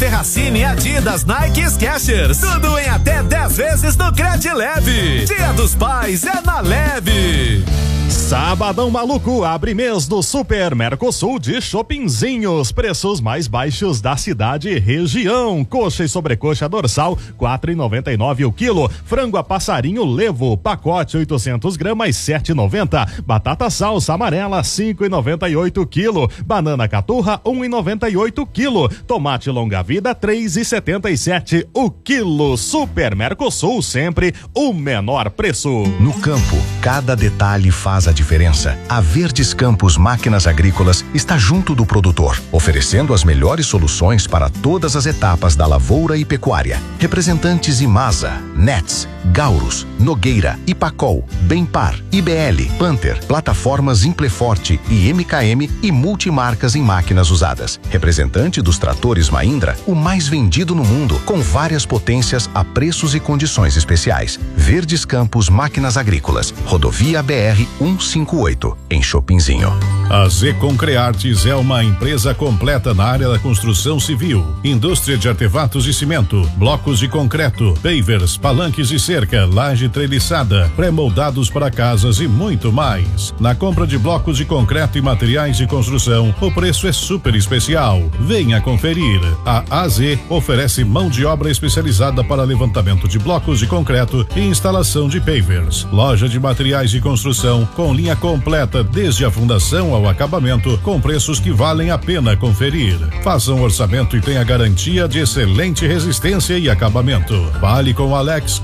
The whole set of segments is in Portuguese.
Ferracini, Adidas, Nike e Skechers. Tudo em até 10 vezes no Credileve. Dia dos Pais é na Leve. Sabadão maluco, abre mês do Super Mercosul de Shoppingzinhos. Preços mais baixos da cidade e região. Coxa e sobrecoxa dorsal, R$4,99 o quilo. Frango a passarinho levo, pacote 800 gramas, R$7,90. Batata salsa amarela, R$5,98 o quilo. Banana caturra, R$1,98 o quilo. Tomate longa vida, R$3,77 o quilo. Super Mercosul, sempre o menor preço. No campo, cada detalhe faz a diferença. A Verdes Campos Máquinas Agrícolas está junto do produtor, oferecendo as melhores soluções para todas as etapas da lavoura e pecuária. Representantes Imasa, Nets, Gaurus, Nogueira, Ipacol, Bempar, IBL, Panther, plataformas Impleforte e MKM e multimarcas em máquinas usadas. Representante dos tratores Mahindra, o mais vendido no mundo, com várias potências a preços e condições especiais. Verdes Campos Máquinas Agrícolas, rodovia BR 158, em Shoppingzinho. A Z Concreartes é uma empresa completa na área da construção civil, indústria de artefatos e cimento, blocos de concreto, pavers, palanques e cerca, laje treliçada, pré-moldados para casas e muito mais. Na compra de blocos de concreto e materiais de construção, o preço é super especial. Venha conferir. A AZ oferece mão de obra especializada para levantamento de blocos de concreto e instalação de pavers. Loja de materiais de construção com linha completa desde a fundação ao acabamento, com preços que valem a pena conferir. Faça um orçamento e tenha garantia de excelente resistência e acabamento. Fale com Alex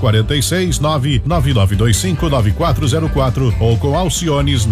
469-9925-9404 ou com Alciones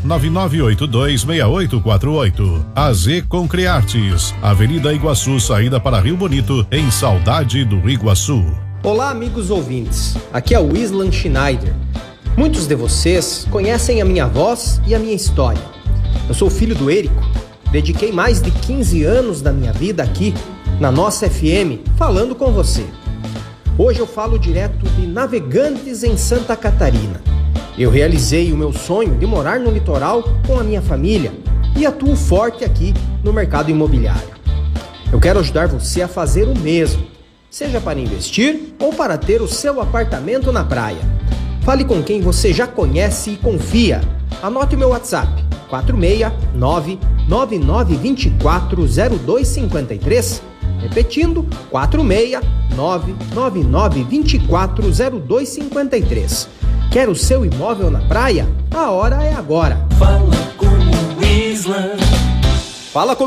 999826848. AZ Concreartes, Avenida Iguaçu, saída para Rio Bonito, em Saudade do Iguaçu. Olá, amigos ouvintes. Aqui é o Island Schneider. Muitos de vocês conhecem a minha voz e a minha história. Eu sou filho do Érico. Dediquei mais de 15 anos da minha vida aqui, na nossa FM, falando com você. Hoje eu falo direto de Navegantes, em Santa Catarina. Eu realizei o meu sonho de morar no litoral com a minha família e atuo forte aqui no mercado imobiliário. Eu quero ajudar você a fazer o mesmo, seja para investir ou para ter o seu apartamento na praia. Fale com quem você já conhece e confia. Anote o meu WhatsApp, 469-9924-0253. Repetindo, 469-9924-0253. Quer o seu imóvel na praia? A hora é agora. Fala com o Island. Fala comigo.